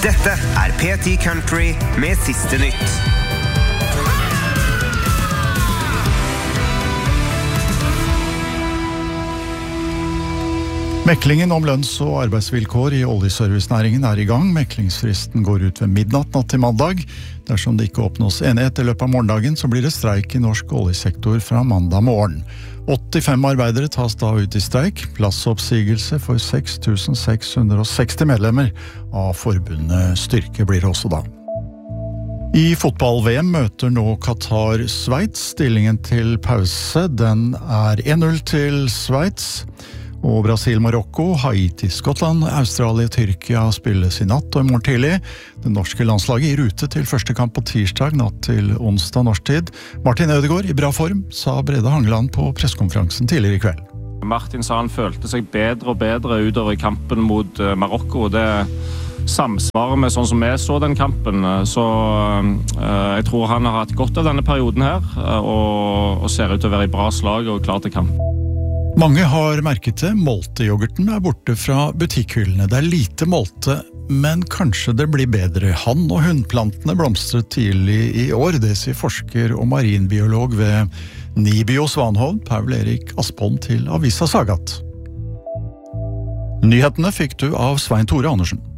Dette P10 Country med siste nytt. Meklingen om lønns- og arbeidsvilkår i oljeservicenæringen i gang. Meklingsfristen går ut ved midnatt natt til mandag. Dersom det ikke oppnås enighet i løpet av morgendagen, så blir det streik i norsk oljesektor fra mandag morgen. 85 arbeidere tas da ut i streik. Plassoppsigelse for 6.660 medlemmer av forbundet Styrke blir det også da. I fotball-VM møter nå Qatar Sveits. Stillingen til pause, den 1-0 til Sveits. Og Brasil-Marokko, Haiti, Skottland, Australia, Tyrkia spilles i natt og i morgen tidlig. Det norske landslaget i rute til første kamp på tirsdag natt til onsdag norsk tid. Martin Ødegaard i bra form, sa Brede Hangeland på presskonferansen tidligere i kveld. Martin sa han følte seg bedre og bedre utover i kampen mot Marokko. Det samsvarer med sånn som vi så den kampen. Så jeg tror han har hatt godt av denne perioden her, og ser ut til å være i bra slag og klar til kamp. Mange har merket det, Molte-yoghurten borte fra butikkhyllene. Det lite Molte, men kanskje det blir bedre. Han- og hundplantene blomstret tidlig i år, det sier forsker og marinbiolog ved Nibio Svanhovd, Paul Erik Aspholm til Avisa Sagat. Nyhetene fikk du av Svein Tore Andersen.